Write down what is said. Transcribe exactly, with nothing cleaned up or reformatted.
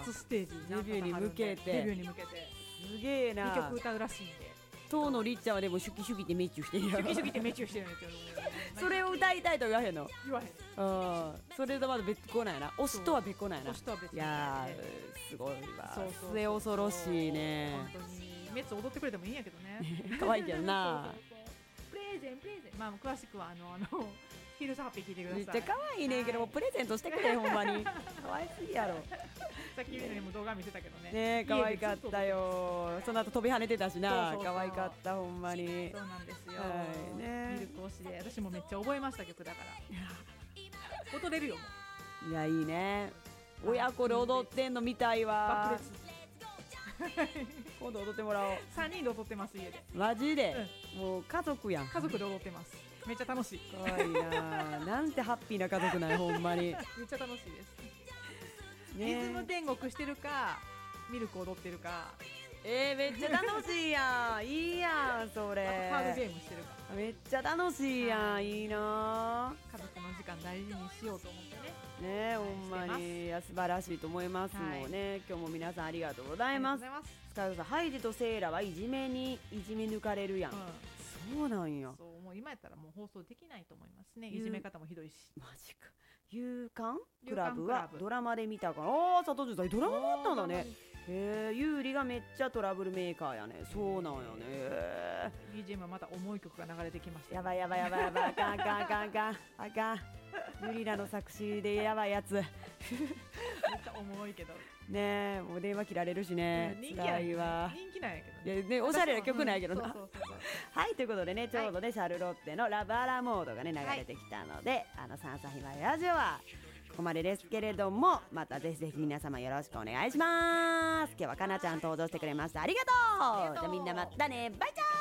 初ステージデビューに向けてデビューに向けてすげえな。 にきょく歌うらしいんで、 当のりっちゃんはでもシュキシュキって命中してるやんシュキシュキって命中してるんですよそれを歌いたいと言わへんの。 言わへん。 うんそれとまだ別個なんやな。推しとは別個なんやな。 推しとは別いやーすごいわ。 そうそうそう末恐ろしいね。 本当にメッツ踊ってくれてもいいんやけどね可愛いけどなそうそうそうプレゼンプレゼンまあ詳しくはあのあのヒルズハッピー聞いてください。 めっちゃ可愛いねんけども、プレゼントしてくれほんまに可愛すぎやろさっきみんなにも動画見せたけどね。 ねえ可愛かったよ。その後飛び跳ねてたしな。 そうそうそう可愛かったほんまに。 そうなんですよ、 はいねミルク推しで私もめっちゃ覚えました曲だから踊れるよもういやいいね。親子で踊ってんの見たいわ。 爆裂今度踊ってもらおう。 さんにんで踊ってます家で。 マジで、もう家族やん。 家族で踊ってます。めっちゃ楽しい。 可愛いななんてハッピーな家族ないほんまにめっちゃ楽しいです、 ね。 リズム天国してるかミルク踊ってるか、 えー、めっちゃ楽しいやんいいやんそあとれ。 カードゲームしてるか。 めっちゃ楽しいやん、 はい、 いいな家族の時間大事にしようと思ってね。 ねえほんまにいや素晴らしいと思います、 はいもうね今日も皆さんありがとうございます。 ありがとうございます。 スカイさんハイジとセイラはいじめにいじめ抜かれるやん、 うんそうなんや。 そうもう今やったらもう放送できないと思いますね。いじめ方もひどいし。 マジか。夕刊夕クラブ刊クラブはドラマで見たから。ああ佐藤さんドラマもあったんだね。 おーへえユーリがめっちゃトラブルメーカーやね。そうなんやね。へビージーエム はまた重い曲が流れてきました。 ーやばいやばいやばいやばいあかんあかんあかんあかんあかんユリラの作詞でやばいやつめっちゃ重いけど、 ねえもう電話切られるしね。 人気や辛いわ。 人気なんやけどいね。 やねおしゃれな曲なんやけどな、 うんそうそうそうそうはいということでねちょうどね、シャルロッテのラブアラモードがね流れてきたので、あのサンサヒマイラジオはここまでですけれども、またぜひぜひ皆様よろしくお願いします。今日はかなちゃん登場してくれました。ありがとう。じゃあみんなまたねバイチャー